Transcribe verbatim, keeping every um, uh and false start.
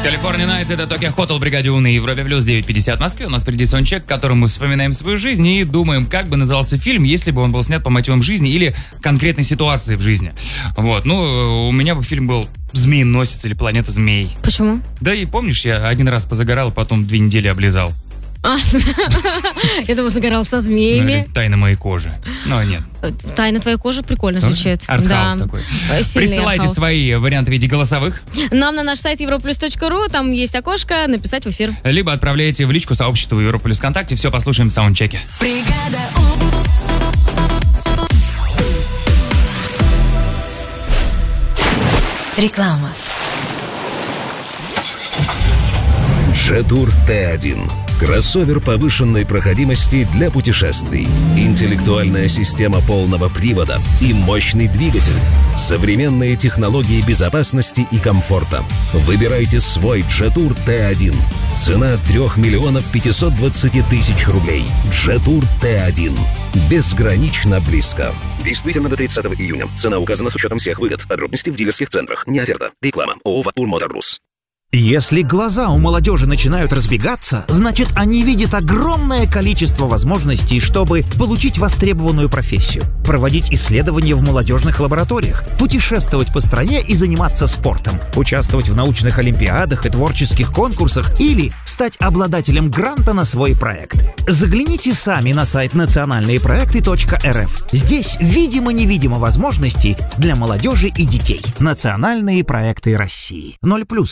California Nights — это Tokyo Hotel, бригаде У на Европе Плюс, девять пятьдесят в Москве. У нас впереди саундчек, в котором мы вспоминаем свою жизнь и думаем, как бы назывался фильм, если бы он был снят по мотивам жизни или конкретной ситуации в жизни. Вот, ну, у меня бы фильм был «Змееносец» или «Планета змей». Почему? Да и помнишь, я один раз позагорал, потом две недели облизал. А, я думаю, загорал со змеями. Ну, «Тайна моей кожи». Но нет. «Тайна твоей кожи» прикольно звучит. Артхаус да. такой. Сильный Присылайте артхаус. свои варианты в виде голосовых. Нам на наш сайт европлюс точка ру, там есть окошко «Написать в эфир». Либо отправляйте в личку сообществу Европлюс ВКонтакте. Все послушаем в саундчеке. Бригада У. Реклама. Jetour Т один. Кроссовер повышенной проходимости для путешествий. Интеллектуальная система полного привода и мощный двигатель. Современные технологии безопасности и комфорта. Выбирайте свой Jetour Т один. Цена трех миллионов пятьсот двадцать тысяч рублей. Jetour Т один. Безгранично близко. Действительно до тридцатого июня. Цена указана с учетом всех выгод. Подробности в дилерских центрах. Не оферта. Реклама. ООО «Ватур Моторрус». Если глаза у молодежи начинают разбегаться, значит, они видят огромное количество возможностей, чтобы получить востребованную профессию, проводить исследования в молодежных лабораториях, путешествовать по стране и заниматься спортом, участвовать в научных олимпиадах и творческих конкурсах или стать обладателем гранта на свой проект. Загляните сами на сайт национальные проекты точка эр эф. Здесь видимо-невидимо возможностей для молодежи и детей. Национальные проекты России. ноль плюс.